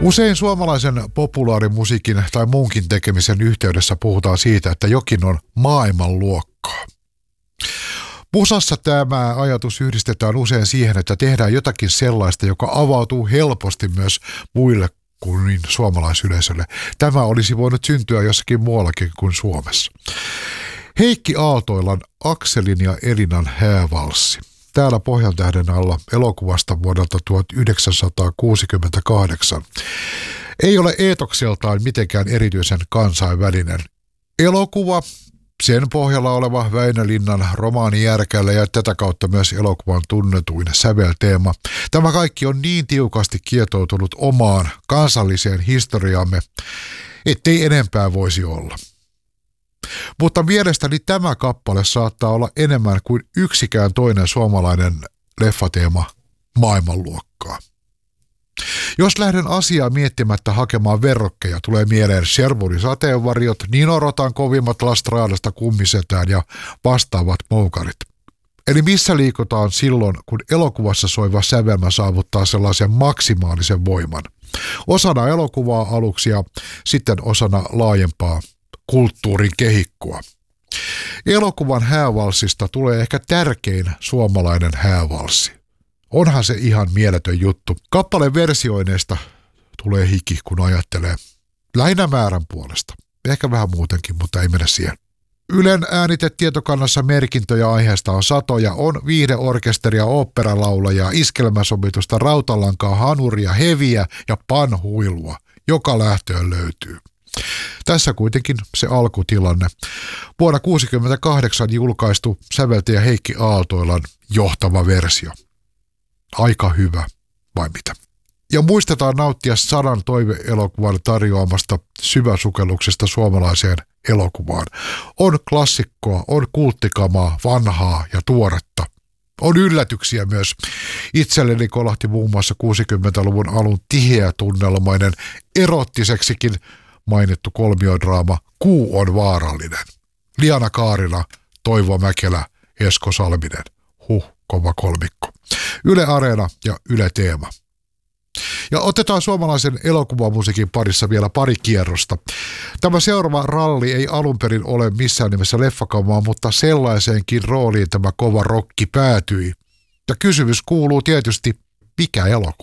Usein suomalaisen populaarimusiikin tai muunkin tekemisen yhteydessä puhutaan siitä, että jokin on maailmanluokkaa. Musassa tämä ajatus yhdistetään usein siihen, että tehdään jotakin sellaista, joka avautuu helposti myös muille kuin suomalaisyleisölle. Tämä olisi voinut syntyä jossakin muuallakin kuin Suomessa. Heikki Aaltoilan Akselin ja Elinan häävalssi. Täällä Pohjantähden alla elokuvasta vuodelta 1968. Ei ole eetokseltaan mitenkään erityisen kansainvälinen elokuva. Sen pohjalla oleva Väinö Linnan romaani Järkällä ja tätä kautta myös elokuvan tunnetuin sävelteema. Tämä kaikki on niin tiukasti kietoutunut omaan kansalliseen historiaamme, ettei enempää voisi olla. Mutta mielestäni tämä kappale saattaa olla enemmän kuin yksikään toinen suomalainen leffateema maailmanluokkaa. Jos lähden asiaa miettimättä hakemaan verrokkeja, tulee mieleen Sherwoonin sateenvarjot, Nino Rotan kovimmat Lastraadasta kummisetään ja vastaavat moukarit. Eli missä liikutaan silloin, kun elokuvassa soiva sävelmä saavuttaa sellaisen maksimaalisen voiman. Osana elokuvaa aluksi ja sitten osana laajempaa kulttuurin kehikkoa. Elokuvan häävalssista tulee ehkä tärkein suomalainen häävalssi. Onhan se ihan mieletön juttu. Kappaleen versioineista tulee hiki, kun ajattelee. Lähinnä määrän puolesta. Ehkä vähän muutenkin, mutta ei mennä siihen. Ylen äänitetietokannassa merkintöjä aiheesta on satoja. On viihdeorkesteria, oopperalaulajaa, iskelmäsomitusta, rautalankaa, hanuria, heviä ja panhuilua. Joka lähtöön löytyy. Tässä kuitenkin se alkutilanne. Vuonna 1968 julkaistu säveltäjä Heikki Aaltoilan johtava versio. Aika hyvä, vai mitä? Ja muistetaan nauttia 100 toive-elokuvan tarjoamasta syväsukelluksesta suomalaiseen elokuvaan. On klassikkoa, on kulttikamaa, vanhaa ja tuoretta. On yllätyksiä myös. Itselleni kolahti muun muassa 60-luvun alun tiheä tunnelmainen, erottiseksikin mainittu kolmiodraama Kuu on vaarallinen. Liana Kaarina, Toivo Mäkelä, Esko Salminen. Kova kolmikko. Yle Areena ja Yle Teema. Ja otetaan suomalaisen elokuvamusiikin parissa vielä pari kierrosta. Tämä seuraava ralli ei alun perin ole missään nimessä leffakamaa, mutta sellaiseenkin rooliin tämä kova rokki päätyi. Ja kysymys kuuluu tietysti, mikä elokuva?